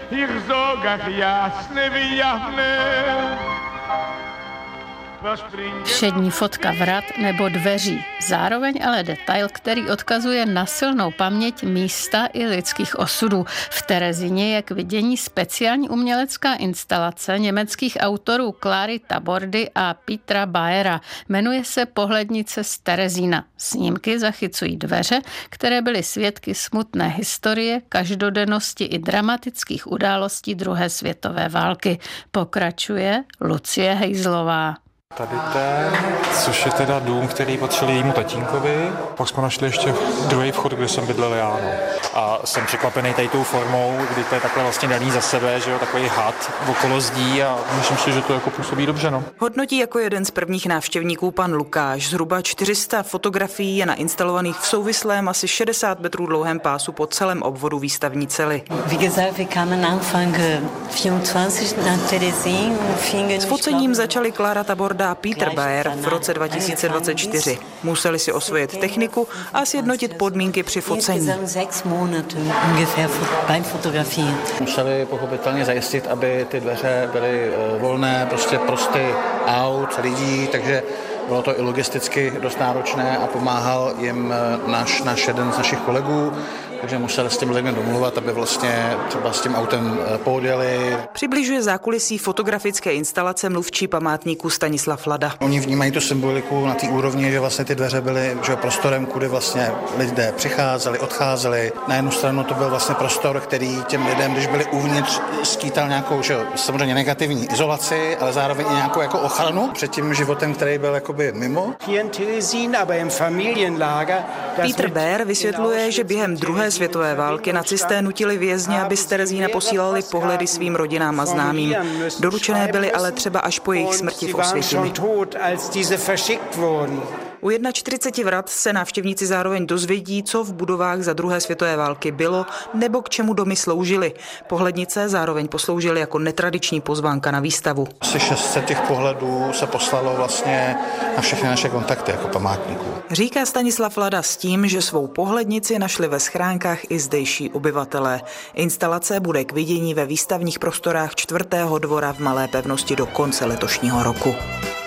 Všední fotka vrat nebo dveří, zároveň ale detail, který odkazuje na silnou paměť místa i lidských osudů. V Terezíně je k vidění speciální umělecká instalace německých autorů Clary Tabordy a Petera Bayera. Jmenuje se Pohlednice z Terezína. Snímky zachycují dveře, které byly svědky smutné historie, každodennosti i dramatických událostí druhé světové války. Pokračuje Lucie Hejzlová. Tady ten, což je teda dům, který patřil jejímu tatínkovi. Pak jsme našli ještě druhý vchod, kde jsem bydlel já. A jsem překvapený tady tou formou, kdy to je takhle vlastně daný za sebe, že jo, takový had okolo zdí a myslím si, že to jako působí dobře, no. Hodnotí jako jeden z prvních návštěvníků pan Lukáš. Zhruba 400 fotografií je nainstalovaných v souvislém asi 60 metrů dlouhém pásu po celém obvodu výstavní cely. S focením začali Clara Taborda a Peter Bayer v roce 2024. Museli si osvojit techniku a sjednotit podmínky při focení. Museli pochopitelně zajistit, aby ty dveře byly volné, prostě prosty aut, lidí, takže bylo to i logisticky dost náročné a pomáhal jim náš jeden z našich kolegů, takže museli s těmi lidmi domluvat, aby vlastně třeba s tím autem poodjeli. Přibližuje zákulisí fotografické instalace mluvčí památníku Stanislav Lada. Oni vnímají tu symboliku na té úrovni, že vlastně ty dveře byly prostorem, kudy vlastně lidé přicházeli, odcházeli. Na jednu stranu to byl vlastně prostor, který těm lidem, když byli uvnitř, skýtal nějakou, samozřejmě negativní izolaci, ale zároveň i nějakou jako ochranu před tím životem, který byl jakoby mimo. Peter Bayer vysvětluje, že během druhé světové války nacisté nutili vězně, aby z Terezína posílali pohledy svým rodinám a známým. Doručené byly ale třeba až po jejich smrti v Osvětimi. U 41 vrat se návštěvníci zároveň dozvědí, co v budovách za druhé světové války bylo nebo k čemu domy sloužily. Pohlednice zároveň posloužily jako netradiční pozvánka na výstavu. Asi 600 těch pohledů se poslalo vlastně na všechny naše kontakty jako památníků. Říká Stanislav Lada s tím, že svou pohlednici našli ve schránkách i zdejší obyvatelé. Instalace bude k vidění ve výstavních prostorách 4. dvora v Malé Pevnosti do konce letošního roku.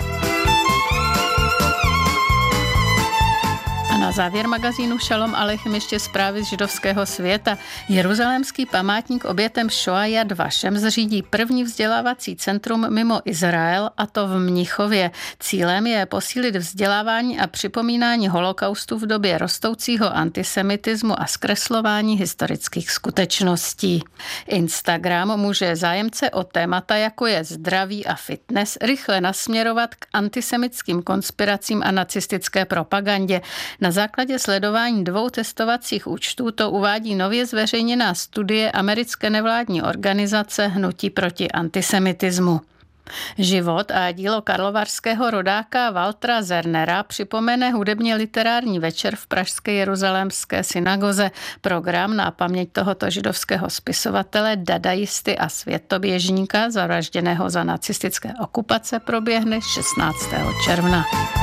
Na závěr magazínu Šalom Aleichem ještě zprávy z židovského světa. Jeruzalémský památník obětem Šoa Yad Vashem zřídí první vzdělávací centrum mimo Izrael, a to v Mnichově. Cílem je posílit vzdělávání a připomínání holokaustu v době rostoucího antisemitismu a zkreslování historických skutečností. Instagram může zájemce o témata, jako je zdraví a fitness, rychle nasměrovat k antisemitským konspiracím a nacistické propagandě. Na základě sledování 2 testovacích účtů to uvádí nově zveřejněná studie americké nevládní organizace Hnutí proti antisemitismu. Život a dílo karlovarského rodáka Waltera Zernera připomene hudebně literární večer v pražské Jeruzalémské synagoze. Program na paměť tohoto židovského spisovatele, dadaisty a světoběžníka zavražděného za nacistické okupace proběhne 16. června.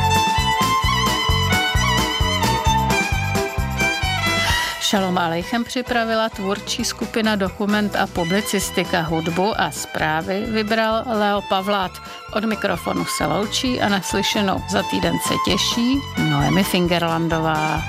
Šalom Aleichem připravila tvůrčí skupina Dokument a publicistika. Hudbu a zprávy vybral Leo Pavlát. Od mikrofonu se loučí a naslyšenou za týden se těší Noemi Fingerlandová.